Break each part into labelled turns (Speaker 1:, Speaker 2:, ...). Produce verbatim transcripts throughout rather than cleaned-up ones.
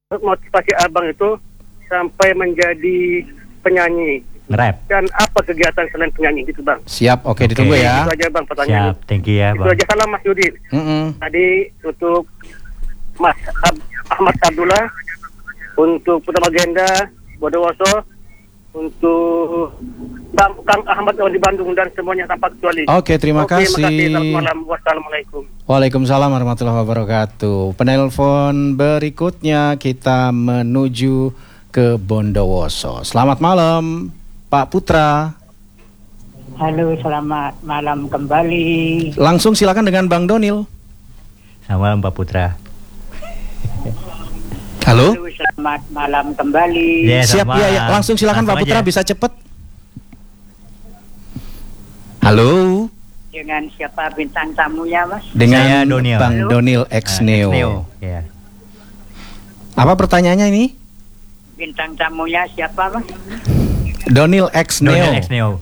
Speaker 1: motivasi abang itu sampai menjadi penyanyi?
Speaker 2: Nge-rap.
Speaker 1: Dan apa kegiatan selain penyanyi gitu bang?
Speaker 3: Siap, oke,
Speaker 2: Oke.
Speaker 3: ditunggu ya.
Speaker 1: Itu aja bang pertanyaan.
Speaker 2: Siap, thank you ya
Speaker 1: Itu
Speaker 2: Bang.
Speaker 1: aja, salam Mas Yudi.
Speaker 3: Mm-mm.
Speaker 1: Tadi untuk Mas Ab- Ahmad Abdullah, untuk Putra Magenda Bondowoso, untuk Bang Kang Ahmad yang di Bandung dan semuanya tanpa kecuali.
Speaker 3: Oke, terima
Speaker 1: Oke,
Speaker 3: kasih.
Speaker 1: Selamat malam. Wassalamualaikum.
Speaker 3: Waalaikumsalam warahmatullahi wabarakatuh. Penelpon berikutnya kita menuju ke Bondowoso. Selamat malam, Pak Putra.
Speaker 4: Halo, selamat malam kembali.
Speaker 3: Langsung silakan dengan Bang Donil.
Speaker 2: Selamat malam Pak Putra.
Speaker 3: Halo.
Speaker 4: Halo, selamat malam kembali.
Speaker 2: Yes.
Speaker 3: Siap
Speaker 2: sama.
Speaker 3: ya, ya. Langsung silakan
Speaker 2: Langsung
Speaker 3: Pak Putra,
Speaker 2: aja.
Speaker 3: bisa cepet. Halo.
Speaker 4: Dengan siapa bintang tamunya, Mas?
Speaker 3: Dengan
Speaker 2: Saya Donil.
Speaker 3: Bang
Speaker 4: Halo.
Speaker 3: Donil X Neo.
Speaker 2: Neo. Ya.
Speaker 3: Apa pertanyaannya ini?
Speaker 4: Bintang tamunya siapa, Mas?
Speaker 3: Donil X Neo.
Speaker 2: Donil X Neo.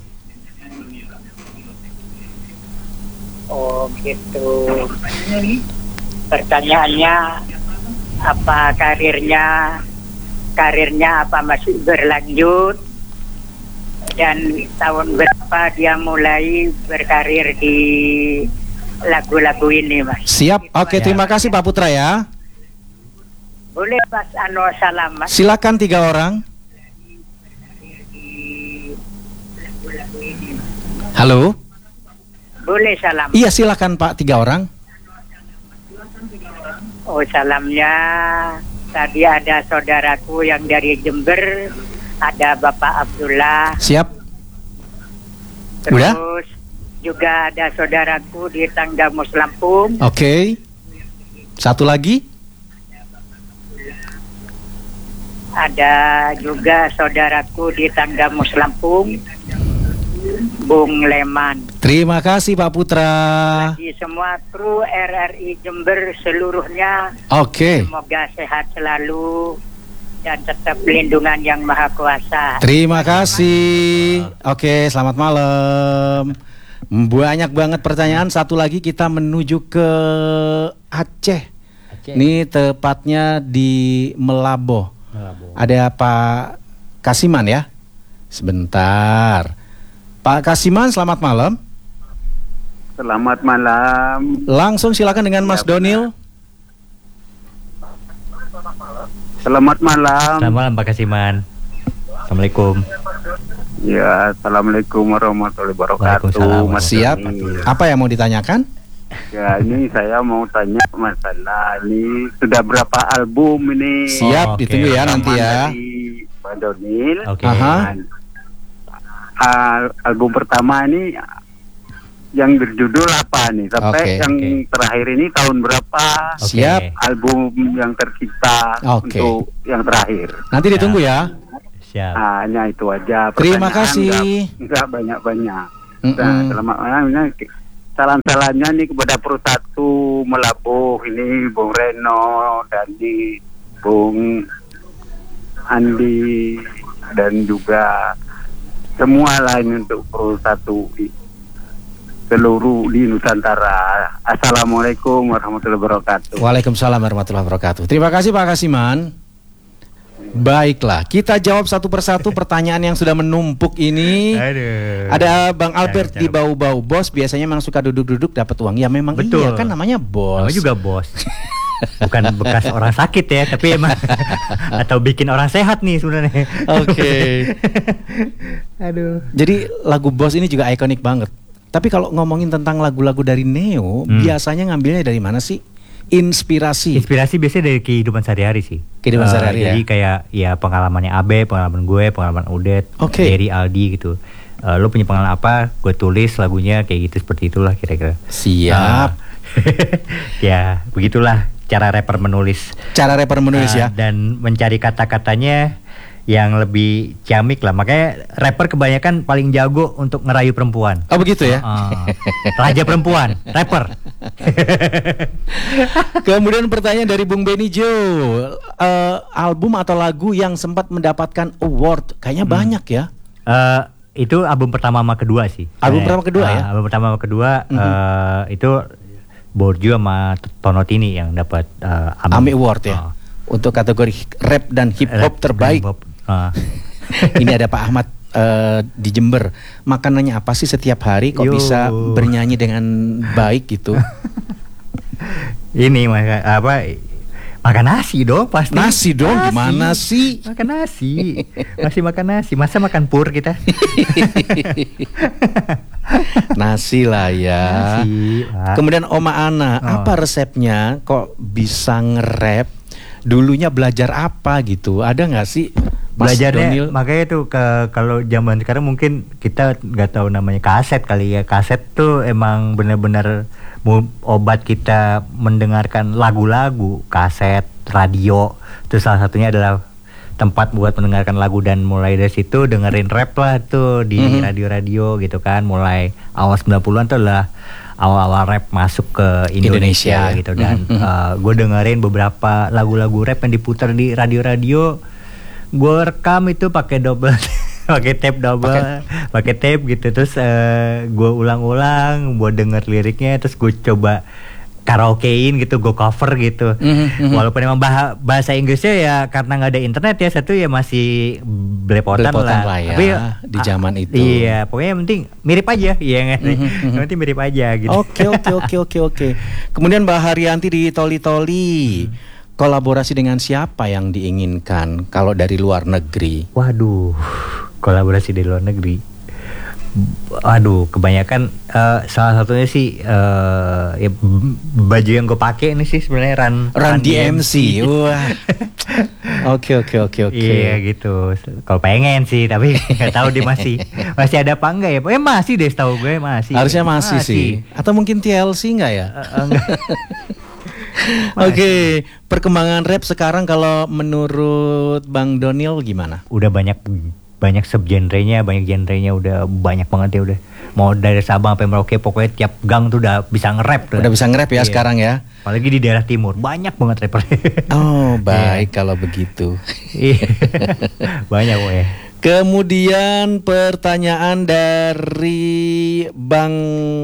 Speaker 4: Oh, gitu. Pertanyaannya, apa karirnya? Karirnya apa masih berlanjut? Dan tahun berapa dia mulai berkarir di lagu-lagu ini, Mas?
Speaker 3: Siap. Oke,
Speaker 2: Ya.
Speaker 3: terima kasih Pak Putra ya.
Speaker 4: Boleh, Mas Ano salam, Mas?
Speaker 3: Silakan tiga orang. Halo.
Speaker 4: Boleh salam.
Speaker 3: Iya, silakan Pak, tiga orang.
Speaker 4: Oh, salamnya tadi ada saudaraku yang dari Jember, ada Bapak Abdullah.
Speaker 3: Siap.
Speaker 4: Terus
Speaker 3: Udah?
Speaker 4: juga ada saudaraku di Tanggamus Lampung.
Speaker 3: Oke. Satu lagi.
Speaker 4: Ada juga saudaraku di Tanggamus Lampung, Bung Leman.
Speaker 3: Terima kasih Pak Putra.
Speaker 4: Di semua kru R R I Jember seluruhnya,
Speaker 3: Oke.
Speaker 4: semoga sehat selalu dan tetap pelindungan yang Maha Kuasa.
Speaker 3: Terima kasih. Oke, selamat malam. Banyak banget pertanyaan. Satu lagi kita menuju ke Aceh.
Speaker 2: Aceh.
Speaker 3: Ini tepatnya di Melabo. Ada Pak Kasiman ya. Sebentar. Pak Kasiman, selamat malam.
Speaker 5: Selamat malam.
Speaker 3: Langsung silakan dengan Mas
Speaker 5: Ya,
Speaker 3: Donil.
Speaker 5: Selamat malam.
Speaker 2: Selamat malam Pak Kasiman. Assalamualaikum.
Speaker 5: Ya, assalamualaikum warahmatullahi wabarakatuh.
Speaker 2: Waalaikumsalam.
Speaker 5: Mas
Speaker 3: Siap.
Speaker 5: Doni.
Speaker 3: Apa yang mau ditanyakan?
Speaker 5: Ya, ini saya mau tanya masalah ini sudah berapa album ini?
Speaker 3: Siap,
Speaker 2: oke.
Speaker 3: ditunggu ya nanti ya.
Speaker 5: Dari Pak Donil.
Speaker 2: Oke.
Speaker 3: Aha.
Speaker 5: Dan, al- album pertama ini yang berjudul apa nih? Sampai
Speaker 3: Oke,
Speaker 5: yang
Speaker 2: oke.
Speaker 5: terakhir ini tahun berapa?
Speaker 2: Oke.
Speaker 3: Siap.
Speaker 5: Album yang tercipta
Speaker 3: Oke.
Speaker 5: untuk yang terakhir.
Speaker 3: Nanti ditunggu ya.
Speaker 2: Siap.
Speaker 5: Hanya itu aja.
Speaker 3: Terima
Speaker 5: Pertanyaan
Speaker 3: kasih.
Speaker 5: nggak- Nggak banyak-banyak.
Speaker 3: Mm-mm.
Speaker 5: Nah, selamat malam. Ini salam-salamnya nih kepada Persatu Melabuh ini, Bung Reno, dan di Bung Andi, dan juga semua lain untuk Persatu seluruh di Nusantara. Assalamualaikum warahmatullahi wabarakatuh.
Speaker 3: Waalaikumsalam warahmatullahi wabarakatuh. Terima kasih Pak Kasiman. Baiklah, kita jawab satu persatu pertanyaan yang sudah menumpuk ini.
Speaker 2: Aduh.
Speaker 3: Ada Bang Albert
Speaker 2: Cakep,
Speaker 3: di
Speaker 2: cakep.
Speaker 3: bau-bau. Bos biasanya memang suka duduk-duduk dapat uang. Ya memang
Speaker 2: Betul.
Speaker 3: iya kan namanya bos.
Speaker 2: Namanya juga bos. Bukan bekas orang sakit ya, tapi emang atau bikin orang sehat nih sebenarnya.
Speaker 3: Oke.
Speaker 2: Aduh.
Speaker 3: Jadi lagu Bos ini juga ikonik banget. Tapi kalau ngomongin tentang lagu-lagu dari Neo,
Speaker 2: Hmm.
Speaker 3: biasanya ngambilnya dari mana sih? Inspirasi.
Speaker 2: Inspirasi biasanya dari kehidupan sehari-hari sih.
Speaker 3: Kehidupan
Speaker 2: Eh,
Speaker 3: sehari-hari
Speaker 2: Jadi
Speaker 3: ya?
Speaker 2: kayak ya pengalamannya Abe, pengalaman gue, pengalaman Udet,
Speaker 3: Oke.
Speaker 2: Derry, Aldi gitu. Eh, lo punya pengalaman apa? Gue tulis lagunya kayak gitu, seperti itulah kira-kira.
Speaker 3: Siap.
Speaker 2: Eh, ya begitulah cara rapper menulis.
Speaker 3: Cara rapper menulis
Speaker 2: Eh,
Speaker 3: ya.
Speaker 2: Dan mencari kata-katanya yang lebih ciamik lah. Makanya rapper kebanyakan paling jago untuk ngerayu perempuan.
Speaker 3: Oh begitu ya.
Speaker 2: Eh, raja perempuan, rapper.
Speaker 3: Kemudian pertanyaan dari Bung Benny Jo, Eh, album atau lagu yang sempat mendapatkan award, kayaknya
Speaker 2: Hmm.
Speaker 3: banyak ya.
Speaker 2: Eh, itu album pertama sama kedua sih.
Speaker 3: Album
Speaker 2: Eh,
Speaker 3: pertama kedua
Speaker 2: eh,
Speaker 3: ya?
Speaker 2: Album pertama sama kedua
Speaker 3: Mhm.
Speaker 2: eh, itu Borju sama Tonotini yang dapat eh,
Speaker 3: AMI Award ya?
Speaker 2: Eh,
Speaker 3: untuk kategori rap dan hip hop
Speaker 2: Rap,
Speaker 3: terbaik.
Speaker 2: hip hop. Ah.
Speaker 3: Ini ada Pak Ahmad eh, di Jember. Makanannya apa sih setiap hari kok
Speaker 2: Yo.
Speaker 3: bisa bernyanyi dengan baik gitu?
Speaker 2: Ini maka apa? Makan nasi dong pasti.
Speaker 3: Nasi dong, gimana sih?
Speaker 2: Makan nasi. Masih makan nasi. Masa makan pur kita?
Speaker 3: Nasi lah ya.
Speaker 2: Nasi, Pak.
Speaker 3: Kemudian Oma Ana,
Speaker 2: Oh.
Speaker 3: apa resepnya kok bisa nge-rap? Dulunya belajar apa gitu? Ada nggak sih? Mas
Speaker 2: Belajarnya
Speaker 3: Donil?
Speaker 2: makanya tuh ke kalau zaman sekarang mungkin kita nggak tahu namanya kaset kali ya. Kaset tuh emang benar-benar mu- obat kita mendengarkan lagu-lagu. Kaset, radio, itu salah satunya adalah tempat buat mendengarkan lagu, dan mulai dari situ dengerin rap lah tuh di
Speaker 3: Mhm.
Speaker 2: radio-radio gitu kan. Mulai awal sembilan puluhan tuh adalah awal-awal rap masuk ke
Speaker 3: Indonesia,
Speaker 2: Indonesia,
Speaker 3: ya.
Speaker 2: gitu, dan
Speaker 3: Mhm.
Speaker 2: gue dengerin beberapa lagu-lagu rap yang diputar di radio-radio. Gue rekam itu pakai double, pakai tape double, pakai tape gitu. Terus gue ulang-ulang, gue denger liriknya, terus gue coba karaokein gitu, gue cover gitu.
Speaker 3: Mhm, mhm.
Speaker 2: Walaupun emang bah- bahasa Inggrisnya ya karena nggak ada internet ya, satu ya masih belepotan,
Speaker 3: Belepotan
Speaker 2: lah.
Speaker 3: lah ya, di
Speaker 2: ah,
Speaker 3: zaman itu.
Speaker 2: Iya, pokoknya yang penting mirip aja, iya nggak sih?
Speaker 3: Mhm, mhm.
Speaker 2: Yang penting mirip aja gitu.
Speaker 3: Oke oke oke oke oke. Kemudian Mbak Haryanti di Toli Toli. Kolaborasi dengan siapa yang diinginkan kalau dari luar negeri?
Speaker 2: Waduh, kolaborasi di luar negeri. Waduh, kebanyakan eh, salah satunya sih eh, ya, b- baju yang gue pakai ini sih sebenarnya Run
Speaker 3: Run D M C. Wah. Oke oke oke oke.
Speaker 2: Iya gitu. Kalau pengen sih, tapi nggak tahu dia masih masih ada apa enggak ya? Pokoknya masih deh, setahu gue masih.
Speaker 3: Harusnya masih, sih. Atau mungkin T L C enggak ya?
Speaker 2: Eh, eh, enggak.
Speaker 3: Oke, perkembangan rap sekarang kalau menurut Bang Donil gimana?
Speaker 2: Udah banyak banyak subgenrenya, banyak genrenya, udah banyak banget ya udah. Mau dari Sabang sampai Merauke, pokoknya tiap gang tuh udah bisa nge-rap tuh.
Speaker 3: Udah bisa nge-rap ya
Speaker 2: Iya.
Speaker 3: sekarang ya?
Speaker 2: Apalagi di daerah timur, banyak banget rapper.
Speaker 3: Oh, baik kalau begitu.
Speaker 2: Iya. Banyak pokoknya.
Speaker 3: Kemudian pertanyaan dari Bang